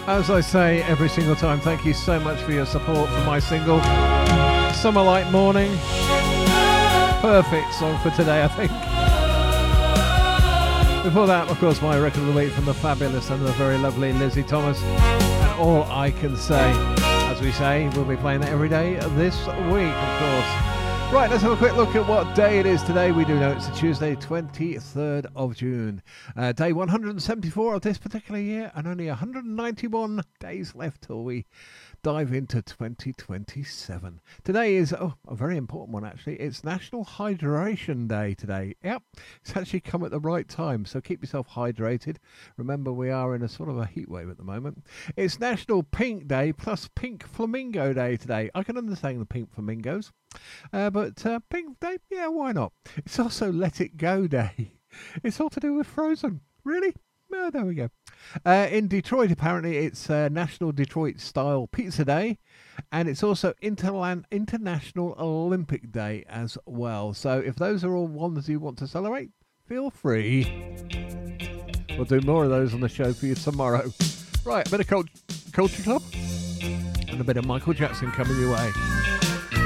As I say every single time, thank you so much for your support for my single, Summer Like Morning. Perfect song for today, I think. Before that, of course, my record of the week from the fabulous and the very lovely Lizzie Thomas. And All I Can Say, as we say, we'll be playing that every day this week, of course. Right, let's have a quick look at what day it is today. We do know it's a Tuesday, 23rd of June. Day 174 of this particular year, and only 191 days left till we dive into 2027. Today is a very important one, actually. It's National Hydration Day today. Yep, it's actually come at the right time, so keep yourself hydrated. Remember, we are in a sort of a heat wave at the moment. It's National Pink Day plus Pink Flamingo Day today. I can understand the pink flamingos, but Pink Day, yeah, why not? It's also Let It Go Day. It's all to do with Frozen. Really? Oh, there we go. In Detroit, apparently, it's National Detroit Style Pizza Day, and it's also International Olympic Day as well. So if those are all ones you want to celebrate, feel free. We'll do more of those on the show for you tomorrow. Right, a bit of Culture Club and a bit of Michael Jackson coming your way.